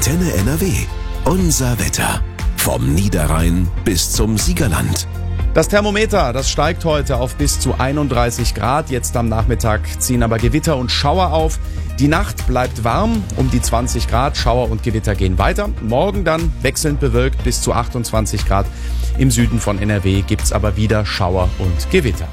Antenne NRW. Unser Wetter. Vom Niederrhein bis zum Siegerland. Das Thermometer, das steigt heute auf bis zu 31 Grad. Jetzt am Nachmittag ziehen aber Gewitter und Schauer auf. Die Nacht bleibt warm, um die 20 Grad. Schauer und Gewitter gehen weiter. Morgen dann wechselnd bewölkt bis zu 28 Grad. Im Süden von NRW gibt's aber wieder Schauer und Gewitter.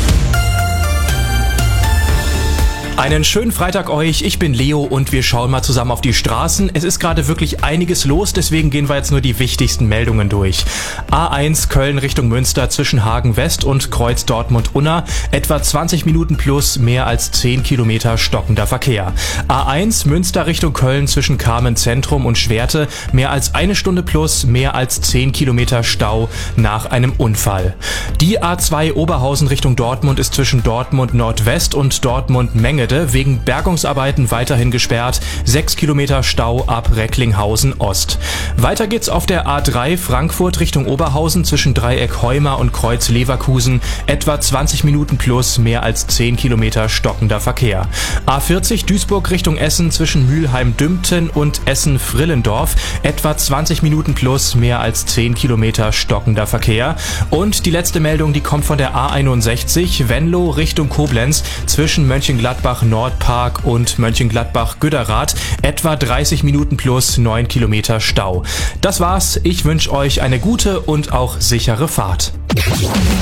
Einen schönen Freitag euch, ich bin Leo und wir schauen mal zusammen auf die Straßen. Es ist gerade wirklich einiges los, deswegen gehen wir jetzt nur die wichtigsten Meldungen durch. A1 Köln Richtung Münster zwischen Hagen West und Kreuz Dortmund-Unna, etwa 20 Minuten plus, mehr als 10 Kilometer stockender Verkehr. A1 Münster Richtung Köln zwischen Kamen Zentrum und Schwerte, mehr als eine Stunde plus, mehr als 10 Kilometer Stau nach einem Unfall. Die A2 Oberhausen Richtung Dortmund ist zwischen Dortmund Nordwest und Dortmund Mengede wegen Bergungsarbeiten weiterhin gesperrt. 6 Kilometer Stau ab Recklinghausen Ost. Weiter geht's auf der A3 Frankfurt Richtung Oberhausen zwischen Dreieck Heuma und Kreuz Leverkusen. Etwa 20 Minuten plus, mehr als 10 Kilometer stockender Verkehr. A40 Duisburg Richtung Essen zwischen Mülheim-Dümpten und Essen-Frillendorf. Etwa 20 Minuten plus, mehr als 10 Kilometer stockender Verkehr. Und die letzte Meldung, die kommt von der A61 Venlo Richtung Koblenz zwischen Mönchengladbach Nordpark und Mönchengladbach-Güderath. Etwa 30 Minuten plus, 9 Kilometer Stau. Das war's. Ich wünsche euch eine gute und auch sichere Fahrt.